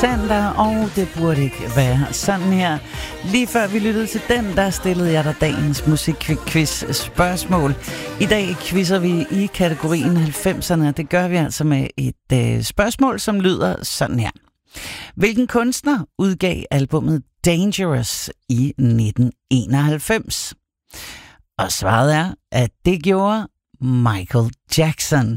Sander, og det burde ikke være sådan her. Lige før vi lyttede til den, der stillede jeg dig dagens musikquiz spørgsmål. I dag quizzer vi i kategorien 90'erne, og det gør vi altså med et spørgsmål, som lyder sådan her. Hvilken kunstner udgav albummet Dangerous i 1991? Og svaret er, at det gjorde Michael Jackson.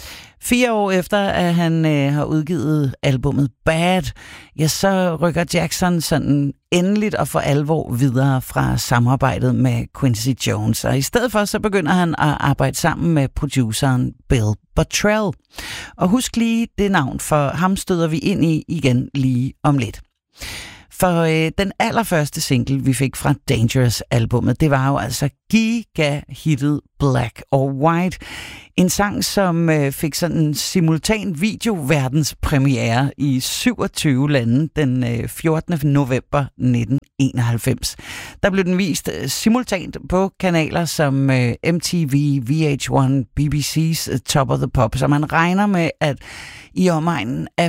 4 år efter, at han har udgivet albummet Bad, ja, så rykker Jackson sådan endeligt og for alvor videre fra samarbejdet med Quincy Jones. Og i stedet for, så begynder han at arbejde sammen med produceren Bill Bottrell. Og husk lige det navn, for ham støder vi ind i igen lige om lidt. For den allerførste single, vi fik fra Dangerous-albummet, det var jo altså giga-hittet Black or White. En sang, som fik sådan en simultan videoverdenspremiere i 27 lande den 14. november 1991. Der blev den vist simultant på kanaler som MTV, VH1, BBC's Top of the Pops, så man regner med, at i omegnen af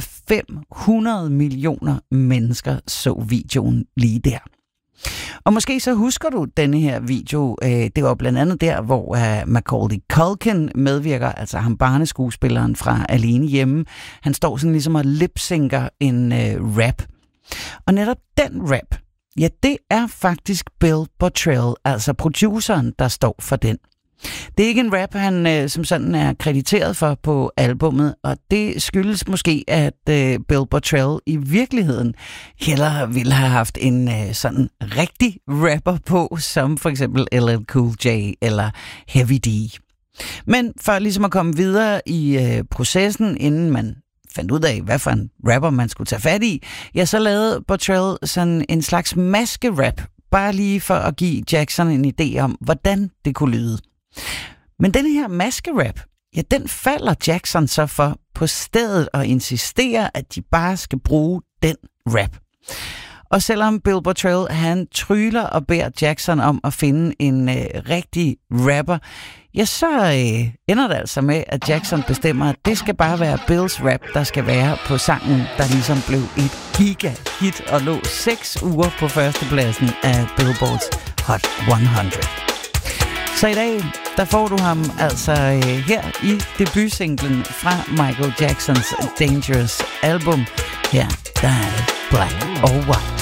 500 millioner mennesker så videoen lige der. Og måske så husker du denne her video. Det var blandt andet der, hvor Macaulay Culkin medvirker, altså ham barneskuespilleren fra Alene Hjemme. Han står sådan ligesom og lipsynker en rap. Og netop den rap, ja, det er faktisk Bill Bottrell, altså produceren, der står for den. Det er ikke en rap, han som sådan er krediteret for på albummet, og det skyldes måske, at Bill Bottrell i virkeligheden hellere ville have haft en sådan rigtig rapper på, som for eksempel LL Cool J eller Heavy D. Men for ligesom at komme videre i processen, inden man fandt ud af, hvad for en rapper man skulle tage fat i, ja, så lavede Bottrell sådan en slags maskerap, bare lige for at give Jackson en idé om, hvordan det kunne lyde. Men den her maskerap, ja, den falder Jackson så for på stedet og insisterer, at de bare skal bruge den rap. Og selvom Bill Bottrell, han tryller og beder Jackson om at finde en rigtig rapper, ja, så ender det altså med, at Jackson bestemmer, at det skal bare være Bills rap, der skal være på sangen, der ligesom blev et giga-hit og lå 6 uger på førstepladsen af Billboards Hot 100. Så i dag, der får du ham altså her i debutsinglen fra Michael Jacksons Dangerous album. Her, der er Black or White.